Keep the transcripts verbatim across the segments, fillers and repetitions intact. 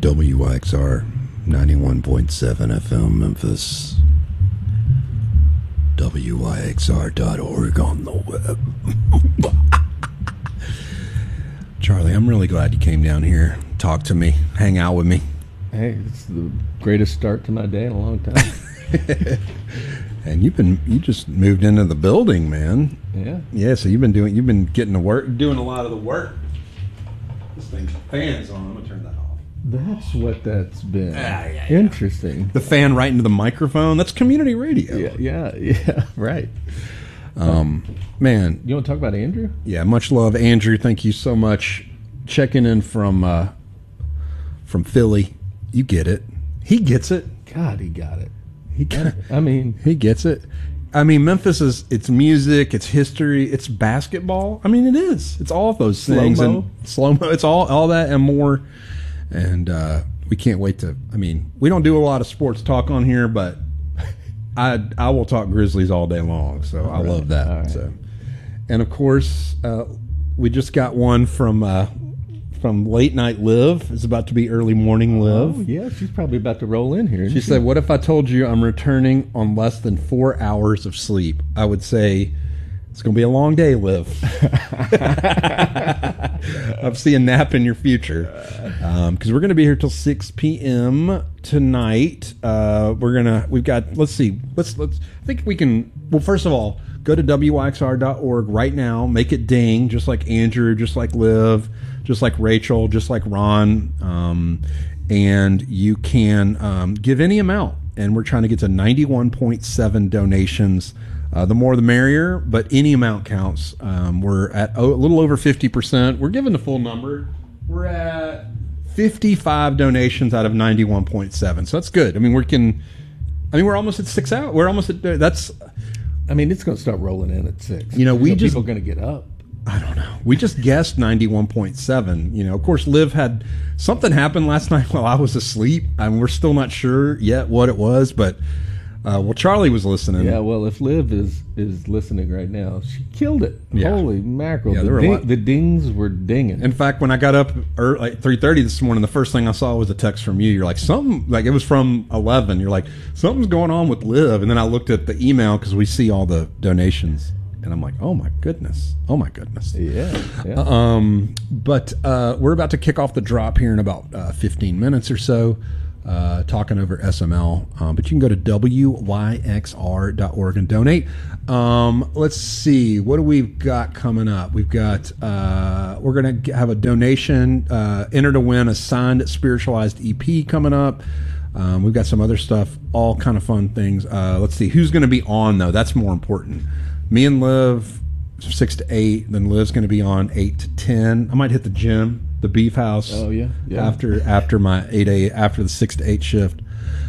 W Y X R ninety-one point seven F M Memphis. W Y X R dot org on the web. Charlie, I'm really glad you came down here, talk to me, hang out with me. Hey, it's the greatest start to my day in a long time. And you've been you just moved into the building, man. Yeah. Yeah, so you've been doing you've been getting to work, doing a lot of the work. This thing's fan's on. I'm gonna turn that off. That's what that's been. Ah, yeah, yeah. Interesting. The fan right into the microphone. That's community radio. Yeah, yeah, yeah. Right. Um, man. You want to talk about Andrew? Yeah, much love, Andrew. Thank you so much. Checking in from uh, from Philly. You get it. He gets it. God, he got it. He got it. I mean, he gets it. I mean, Memphis is it's music, it's history, it's basketball. I mean, it is. It's all of those things. Slow-mo. And slow-mo. It's all all that and more. And uh, we can't wait to. I mean, we don't do a lot of sports talk on here, but I I will talk Grizzlies all day long. So all I right. love that. Right. So, and of course, uh, we just got one from uh, from Late Night Liv. It's about to be early morning Liv. Oh yeah, she's probably about to roll in here. She, she said, "What if I told you I'm returning on less than four hours of sleep?" I would say, it's going to be a long day, Liv. I'll see a nap in your future. Because um, we're going to be here till six p.m. tonight. Uh, we're going to, we've got, let's see, let's, let's, I think we can, well, first of all, go to W Y X R dot org right now, make it ding, just like Andrew, just like Liv, just like Rachel, just like Ron. Um, and you can um, give any amount. And we're trying to get to ninety-one point seven donations. Uh, the more the merrier, but any amount counts. Um, we're at oh, a little over fifty percent. We're giving the full number. We're at fifty-five donations out of ninety-one point seven. So that's good. I mean, we can, I mean, we're almost at six out. We're almost at, that's, I mean, it's going to start rolling in at six. You know, we so just, people are going to get up. I don't know. We just guessed ninety-one point seven. You know, of course, Liv had something happen last night while I was asleep. I mean, we're still not sure yet what it was, but Uh, well, Charlie was listening. Yeah, well, if Liv is, is listening right now, she killed it. Yeah. Holy mackerel. Yeah, the, there were a ding, lot. the dings were dinging. In fact, when I got up early, like three thirty this morning, the first thing I saw was a text from you. You're like, something, like it was from eleven. You're like, something's going on with Liv. And then I looked at the email because we see all the donations. And I'm like, oh, my goodness. Oh, my goodness. Yeah. yeah. Um, but uh, we're about to kick off the drop here in about uh, fifteen minutes or so. Uh, talking over S M L, um, but you can go to W Y X R dot org and donate. Um, let's see, what do we got coming up? We've got, uh, we're going to have a donation, uh, enter to win a signed Spiritualized E P coming up. Um, we've got some other stuff, all kind of fun things. Uh, let's see, who's going to be on, though? That's more important. Me and Liv, six to eight, then Liv's going to be on eight to ten. I might hit the gym. The Beef House. Oh yeah, yeah. After after my eight a after the six to eight shift,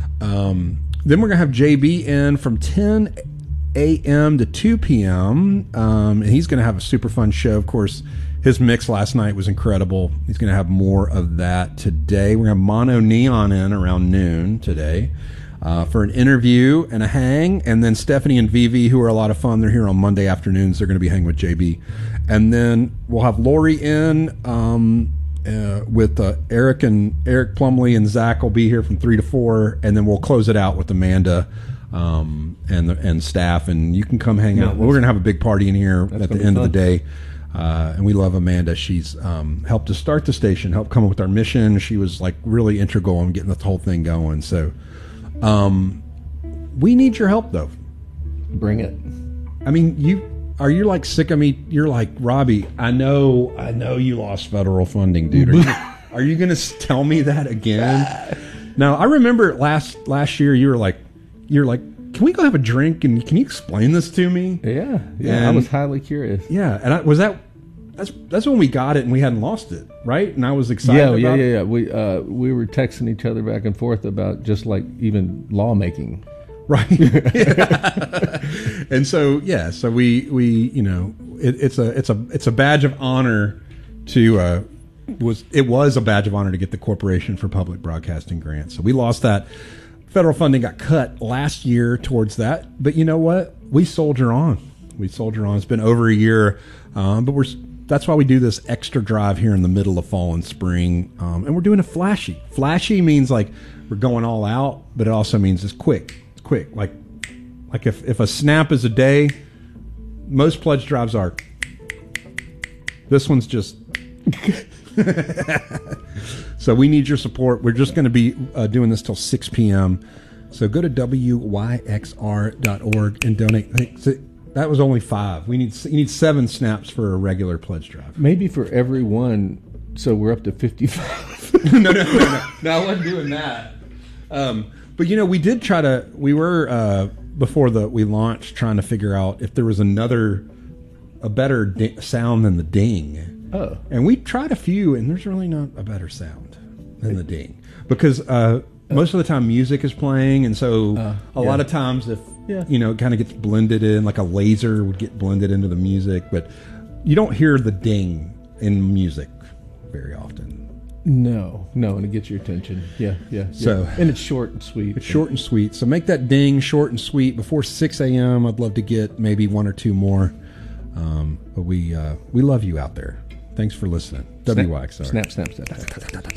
um, then we're gonna have J B in from ten a.m. to two p.m. Um, and he's gonna have a super fun show. Of course, his mix last night was incredible. He's gonna have more of that today. We're gonna have Mono Neon in around noon today uh, for an interview and a hang, and then Stephanie and Vivi, who are a lot of fun. They're here on Monday afternoons. They're gonna be hanging with J B, and then we'll have Lori in. Um, Uh, with uh, Eric and Eric Plumley and Zach will be here from three to four, and then we'll close it out with Amanda um, and the, and staff, and you can come hang Yeah, out. We're going to have a big party in here at the end fun. of the day, uh, and we love Amanda. She's um, helped us start the station, helped come up with our mission. She was like really integral in getting the whole thing going. So um, we need your help, though. Bring it. I mean, you. Are you like sick of me? You're like, Robbie, I know I know you lost federal funding, dude. Are you, are you going to tell me that again? Now, I remember last last year you were like, you're like, can we go have a drink and can you explain this to me? Yeah, yeah. And, I was highly curious. Yeah, and I, was that that's that's when we got it and we hadn't lost it, right? And I was excited. Yeah, about yeah, it. yeah, yeah. We uh, we were texting each other back and forth about just like even lawmaking. Right. And so, yeah, so we, we you know, it, it's a it's a it's a badge of honor to uh, was it was a badge of honor to get the Corporation for Public Broadcasting grant. So we lost that. Federal funding got cut last year towards that, but you know what? We soldier on. We soldier on. It's been over a year, um, but we're that's why we do this extra drive here in the middle of fall and spring, um, and we're doing it flashy. Flashy means like we're going all out, but it also means it's quick. It's quick. Like like if if a snap is a day, most pledge drives are. This one's just. So we need your support. We're just going to be uh, doing this till six p.m. So go to W Y X R dot org and donate. That was only five. We need you need seven snaps for a regular pledge drive. Maybe for every one, so we're up to fifty-five. no, no, no, no. No, I wasn't doing that. Um, but, you know, we did try to, we were, uh, before the we launched, trying to figure out if there was another, a better di- sound than the ding. Oh. And we tried a few, and there's really not a better sound than the ding. Because uh, most of the time music is playing, and so uh, a yeah. lot of times if, yeah. you know, it kind of gets blended in, like a laser would get blended into the music, but you don't hear the ding in music very often. No, no, and it gets your attention. Yeah, yeah. So, yeah. And it's short and sweet. It's short and sweet. So make that ding short and sweet before six a.m. I'd love to get maybe one or two more. Um, but we uh, we love you out there. Thanks for listening. W Y X R. Snap, snap, snap. snap.